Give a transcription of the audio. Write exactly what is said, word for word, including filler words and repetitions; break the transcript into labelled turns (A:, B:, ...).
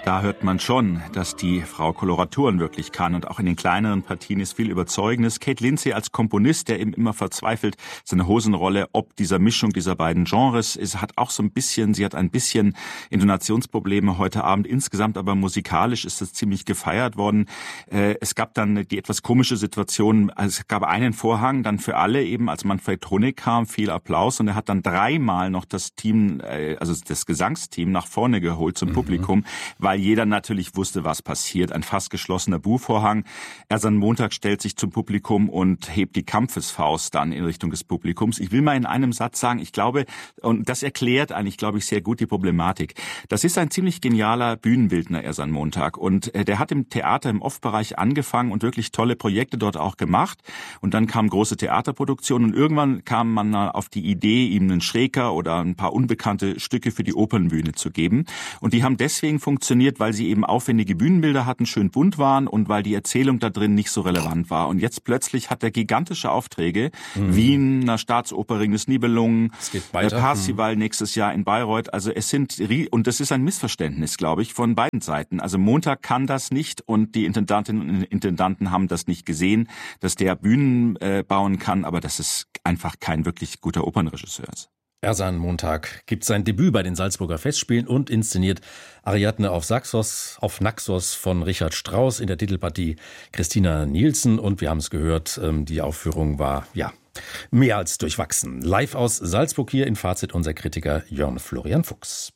A: Da hört man schon, dass die Frau Koloraturen wirklich kann und auch in den kleineren Partien ist viel Überzeugendes. Kate Lindsay als Komponist, der eben immer verzweifelt, seine Hosenrolle ob dieser Mischung dieser beiden Genres ist, hat auch so ein bisschen, sie hat ein bisschen Intonationsprobleme heute Abend. Insgesamt aber musikalisch ist das ziemlich gefeiert worden. Es gab dann die etwas komische Situation, es gab einen Vorhang dann für alle eben, als Manfred Honig kam, viel Applaus und er hat dann dreimal noch das Team, also das Gesangsteam nach vorne geholt zum mhm. Publikum, weil jeder natürlich wusste, was passiert. Ein fast geschlossener Buchvorhang. Ersan Montag stellt sich zum Publikum und hebt die Kampfesfaust dann in Richtung des Publikums. Ich will mal in einem Satz sagen, ich glaube, und das erklärt eigentlich, glaube ich, sehr gut die Problematik. Das ist ein ziemlich genialer Bühnenbildner, Ersan Montag. Und der hat im Theater, im Off-Bereich angefangen und wirklich tolle Projekte dort auch gemacht. Und dann kamen große Theaterproduktionen und irgendwann kam man auf die Idee, ihm einen Schräger oder ein paar unbekannte Stücke für die Opernbühne zu geben. Und die haben deswegen funktioniert, weil sie eben aufwendige Bühnenbilder hatten, schön bunt waren und weil die Erzählung da drin nicht so relevant war. Und jetzt plötzlich hat er gigantische Aufträge. Mhm. Wiener Staatsoper, Ring des Nibelungen, Parsival mhm. nächstes Jahr in Bayreuth. Also es sind, und das ist ein Missverständnis, glaube ich, von beiden Seiten. Also Montag kann das nicht und die Intendantinnen und Intendanten haben das nicht gesehen, dass der Bühnen äh, bauen kann, aber das ist einfach kein wirklich guter Opernregisseur ist.
B: Ersan Montag gibt sein Debüt bei den Salzburger Festspielen und inszeniert Ariadne auf Saxos, auf Naxos von Richard Strauss, in der Titelpartie Christina Nielsen. Und wir haben es gehört, die Aufführung war, ja, mehr als durchwachsen. Live aus Salzburg hier in Fazit unser Kritiker Jörn Florian Fuchs.